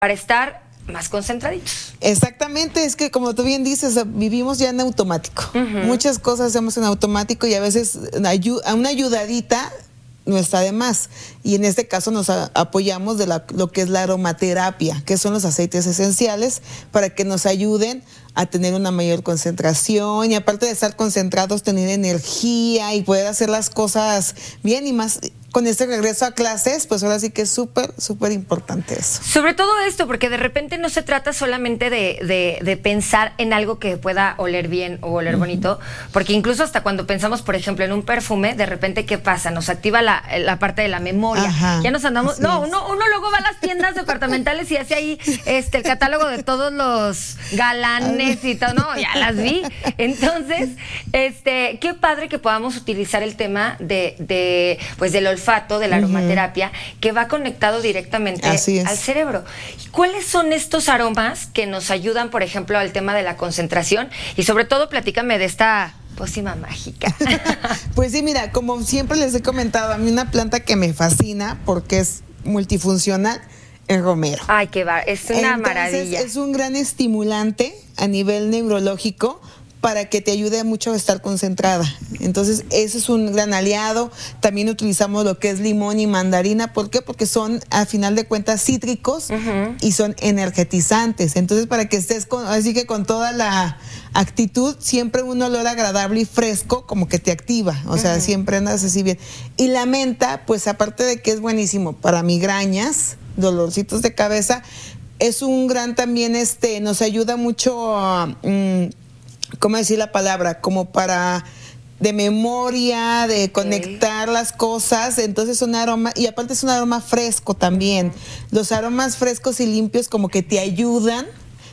para estar más concentraditos. Exactamente, es que como tú bien dices, vivimos ya en automático. Muchas cosas hacemos en automático y a veces una ayudadita no está de más. Y en este caso nos apoyamos de lo que es la aromaterapia, que son los aceites esenciales, para que nos ayuden a tener una mayor concentración y aparte de estar concentrados, tener energía y poder hacer las cosas bien y más. Con este regreso a clases, pues ahora sí que es súper, súper importante eso. Sobre todo esto, porque de repente no se trata solamente de pensar en algo que pueda oler bien o oler bonito, porque incluso hasta cuando pensamos, por ejemplo, en un perfume, de repente, ¿qué pasa? Nos activa la parte de la memoria. Ajá, ya nos andamos... No, uno luego va a las tiendas departamentales y hace ahí el catálogo de todos los galanes y todo. No, ya las vi. Entonces, qué padre que podamos utilizar el tema pues del olfato, de la aromaterapia, que va conectado directamente al cerebro. ¿Cuáles son estos aromas que nos ayudan, por ejemplo, al tema de la concentración? Y sobre todo, platícame de esta pócima mágica. Pues sí, mira, como siempre les he comentado, a mí una planta que me fascina porque es multifuncional, el romero. Ay, qué va, es una maravilla. Es un gran estimulante a nivel neurológico para que te ayude mucho a estar concentrada. Entonces, ese es un gran aliado. También utilizamos lo que es limón y mandarina. ¿Por qué? Porque son, a final de cuentas, cítricos y son energetizantes. Entonces, para que estés así que con toda la actitud, siempre un olor agradable y fresco, como que te activa. O sea, siempre andas así bien. Y la menta, pues aparte de que es buenísimo para migrañas, dolorcitos de cabeza, es un gran también, nos ayuda mucho a... ¿cómo decir la palabra? Como para de memoria, de conectar las cosas. Entonces es un aroma, y aparte es un aroma fresco también. Los aromas frescos y limpios como que te ayudan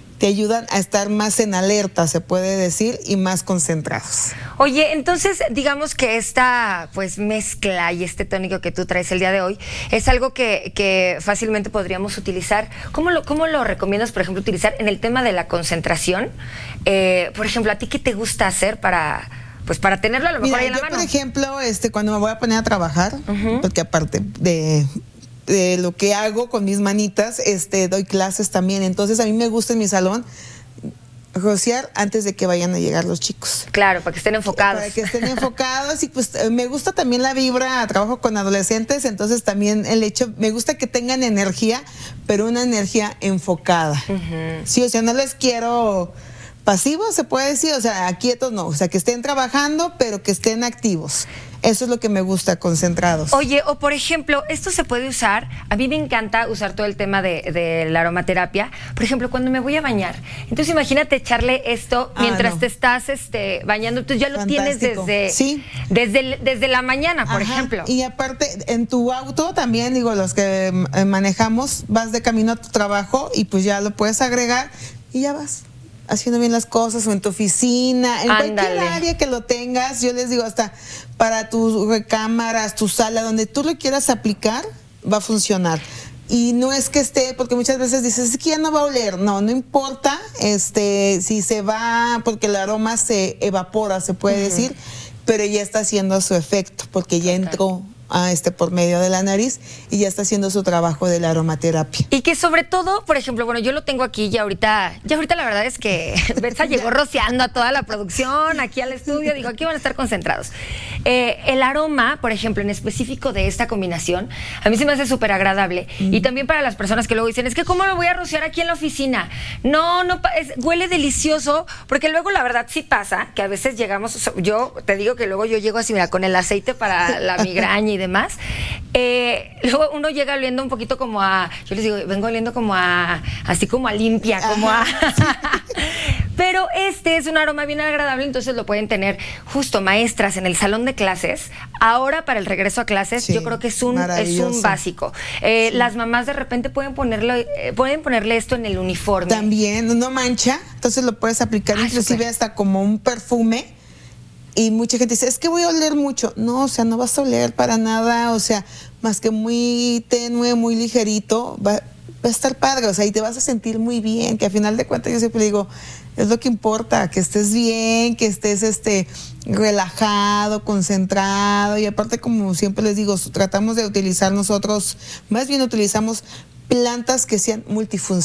a estar más en alerta, se puede decir, y más concentrados. Oye, entonces digamos que esta pues mezcla y este tónico que tú traes el día de hoy es algo que fácilmente podríamos utilizar. ¿Cómo lo recomiendas, por ejemplo, utilizar en el tema de la concentración? Por ejemplo, ¿a ti qué te gusta hacer para tenerlo a lo mejor ahí en la mano? Por ejemplo, cuando me voy a poner a trabajar, porque aparte de lo que hago con mis manitas, doy clases también. Entonces a mí me gusta en mi salón rociar antes de que vayan a llegar los chicos. Claro, para que estén enfocados. Para que estén enfocados y pues me gusta también la vibra, trabajo con adolescentes, entonces también me gusta que tengan energía, pero una energía enfocada. Sí, o sea, no les quiero pasivos, se puede decir, o sea, quietos no, o sea, que estén trabajando, pero que estén activos. Eso es lo que me gusta, concentrados. Oye, o por ejemplo, esto se puede usar, a mí me encanta usar todo el tema de la aromaterapia, por ejemplo, cuando me voy a bañar. Entonces imagínate echarle esto mientras te estás bañando, entonces ya lo tienes desde la mañana, por ejemplo. Y aparte, en tu auto también, digo, los que manejamos, vas de camino a tu trabajo y pues ya lo puedes agregar y ya vas haciendo bien las cosas, o en tu oficina, en cualquier área que lo tengas. Yo les digo, hasta para tus recámaras, tu sala, donde tú lo quieras aplicar, va a funcionar. Y no es que porque muchas veces dices, es que ya no va a oler. No importa si se va, porque el aroma se evapora, se puede decir, pero ya está haciendo su efecto, porque ya entró por medio de la nariz y ya está haciendo su trabajo de la aromaterapia. Y que sobre todo, por ejemplo, bueno, yo lo tengo aquí y ahorita la verdad es que Betsa llegó rociando a toda la producción aquí al estudio, dijo, aquí van a estar concentrados. El aroma, por ejemplo, en específico de esta combinación, a mí se me hace súper agradable. Y también para las personas que luego dicen, es que ¿cómo lo voy a rociar aquí en la oficina? No, huele delicioso, porque luego la verdad sí pasa, que a veces llegamos, yo te digo que luego yo llego así, mira, con el aceite para la migraña y demás, luego uno llega oliendo un poquito como yo les digo, vengo oliendo como así como a limpia, como pero es un aroma bien agradable, entonces lo pueden tener justo maestras en el salón de clases. Ahora para el regreso a clases, yo creo que es un básico. Las mamás de repente pueden ponerle esto en el uniforme. También, no mancha, entonces lo puedes aplicar inclusive hasta como un perfume. Y mucha gente dice, es que voy a oler mucho. No, o sea, no vas a oler para nada, o sea, más que muy tenue, muy ligerito, va a estar padre, o sea, y te vas a sentir muy bien, que a final de cuentas yo siempre digo, es lo que importa, que estés bien, que estés relajado, concentrado, y aparte, como siempre les digo, tratamos de utilizar nosotros, más bien utilizamos plantas que sean multifuncionales.